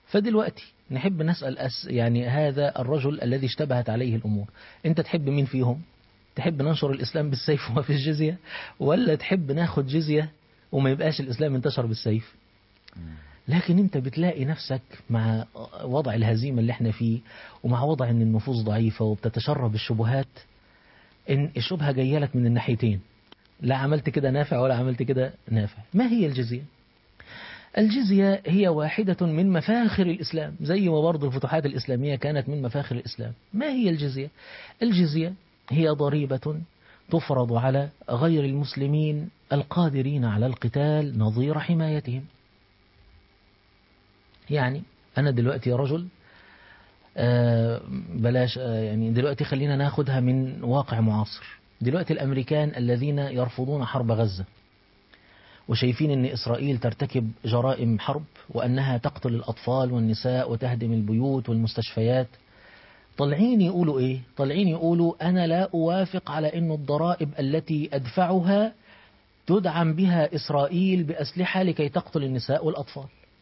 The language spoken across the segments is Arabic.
فدلوقتي نحب نسأل يعني هذا الرجل الذي اشتبهت عليه الأمور، أنت تحب مين فيهم؟ تحب ننشر الإسلام بالسيف وما في الجزية، ولا تحب ناخد جزية وما يبقاش الإسلام انتشر بالسيف؟ لكن أنت بتلاقي نفسك مع وضع الهزيمة اللي احنا فيه، ومع وضع أن النفوس ضعيفة وبتتشرب الشبهات، إن الشبهة جاية لك من الناحيتين، لا عملت كده نافع ولا عملت كده نافع. ما هي الجزية؟ الجزية هي واحدة من مفاخر الإسلام، زي ما برضو الفتوحات الإسلامية كانت من مفاخر الإسلام. ما هي الجزية؟ الجزية هي ضريبة تفرض على غير المسلمين القادرين على القتال نظير حمايتهم. يعني أنا دلوقتي يا رجل، بلاش يعني دلوقتي خلينا ناخدها من واقع معاصر. دلوقتي الأمريكان الذين يرفضون حرب غزة وشايفين أن إسرائيل ترتكب جرائم حرب وأنها تقتل الأطفال والنساء وتهدم البيوت والمستشفيات، طالعين يقولوا إيه؟ طالعين يقولوا أنا لا أوافق على أن الضرائب التي أدفعها تدعم بها إسرائيل بأسلحة لكي تقتل النساء والأطفال.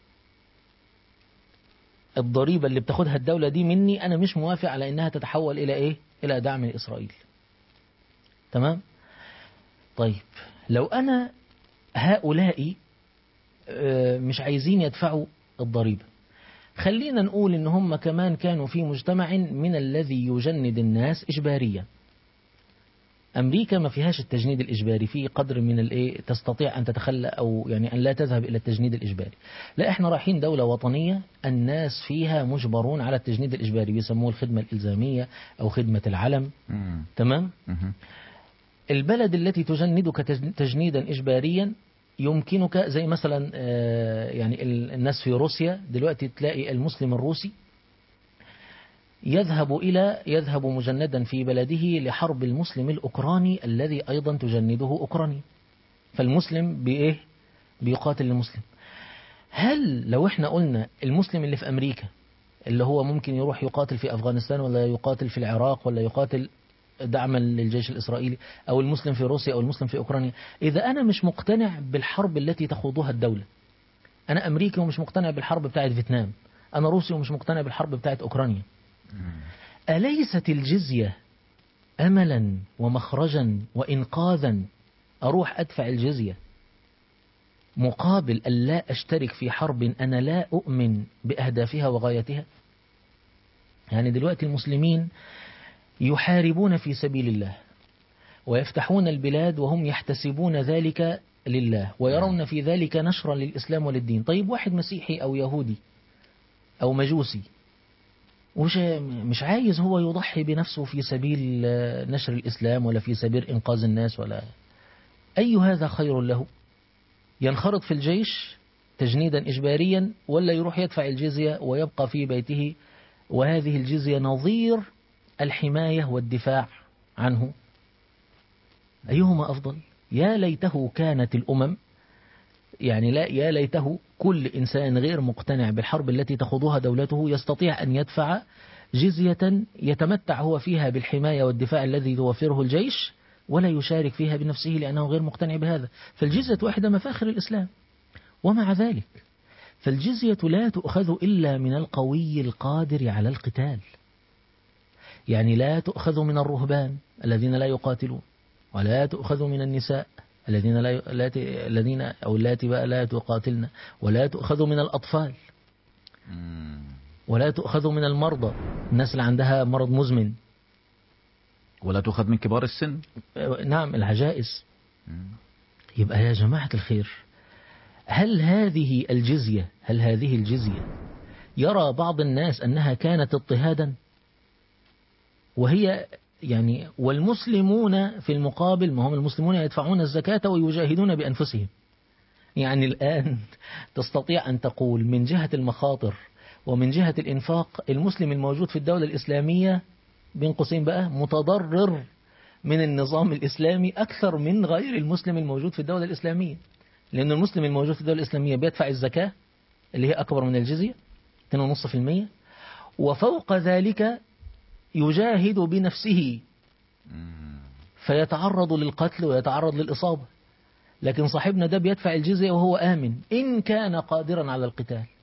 الضريبة اللي بتاخدها الدولة دي مني أنا مش موافق على أنها تتحول إلى إيه؟ إلى دعم لإسرائيل. تمام؟ طيب لو أنا هؤلاء مش عايزين يدفعوا الضريبة، خلينا نقول إن هم كمان كانوا في مجتمع من الذي يجند الناس إجباريا. أمريكا ما فيهاش التجنيد الإجباري، في قدر من الإيه تستطيع أن تتخلى أو يعني أن لا تذهب إلى التجنيد الإجباري. لا، إحنا رايحين دولة وطنية الناس فيها مجبرون على التجنيد الإجباري، بيسموه الخدمة الإلزامية أو خدمة العلم. تمام؟ البلد التي تجندك تجنيدا إجباريا يمكنك، زي مثلا يعني الناس في روسيا دلوقتي تلاقي المسلم الروسي يذهب مجندا في بلده لحرب المسلم الأوكراني الذي أيضا تجنده أوكرانيا، فالمسلم بإيه؟ بيقاتل المسلم. هل لو احنا قلنا المسلم اللي في أمريكا اللي هو ممكن يروح يقاتل في أفغانستان ولا يقاتل في العراق ولا يقاتل دعما للجيش الإسرائيلي، أو المسلم في روسيا أو المسلم في أوكرانيا، إذا أنا مش مقتنع بالحرب التي تخوضها الدولة، أنا أمريكي ومش مقتنع بالحرب بتاعت فيتنام، أنا روسي ومش مقتنع بالحرب بتاعت أوكرانيا، أليست الجزية أملا ومخرجا وإنقاذا أروح أدفع الجزية مقابل أن لا أشترك في حرب أنا لا أؤمن بأهدافها وغايتها؟ يعني دلوقتي المسلمين يحاربون في سبيل الله ويفتحون البلاد وهم يحتسبون ذلك لله ويرون في ذلك نشرا للإسلام وللدين. طيب واحد مسيحي أو يهودي أو مجوسي مش عايز هو يضحي بنفسه في سبيل نشر الإسلام ولا في سبيل إنقاذ الناس، ولا أي هذا خير له؟ ينخرط في الجيش تجنيدا إجباريا ولا يروح يدفع الجزية ويبقى في بيته وهذه الجزية نظير الحماية والدفاع عنه؟ أيهما أفضل؟ يا ليته كانت الأمم، يعني لا، يا ليته كل إنسان غير مقتنع بالحرب التي تخوضها دولته يستطيع أن يدفع جزية يتمتع هو فيها بالحماية والدفاع الذي يوفره الجيش ولا يشارك فيها بنفسه لأنه غير مقتنع بهذا. فالجزية واحدة مفاخر الإسلام، ومع ذلك فالجزية لا تؤخذ إلا من القوي القادر على القتال. يعني لا تؤخذ من الرهبان الذين لا يقاتلون، ولا تؤخذ من النساء الذين أو اللاتي بقى لا تقاتلن، ولا تؤخذ من الأطفال، ولا تؤخذ من المرضى، الناس اللي عندها مرض مزمن، ولا تؤخذ من كبار السن. نعم، العجائز. يبقى يا جماعة الخير، هل هذه الجزية يرى بعض الناس أنها كانت اضطهادا؟ وهي يعني والمسلمون في المقابل، ما هم المسلمون يدفعون الزكاة ويجاهدون بأنفسهم. يعني الآن تستطيع أن تقول من جهة المخاطر ومن جهة الإنفاق المسلم الموجود في الدولة الإسلامية بين قوسين بقى متضرر من النظام الإسلامي أكثر من غير المسلم الموجود في الدولة الإسلامية، لأن المسلم الموجود في الدولة الإسلامية بيدفع الزكاة اللي هي أكبر من الجزية 2.5%، وفوق ذلك يجاهد بنفسه فيتعرض للقتل ويتعرض للإصابة. لكن صاحبنا ده بيدفع الجزية وهو آمن إن كان قادرا على القتال.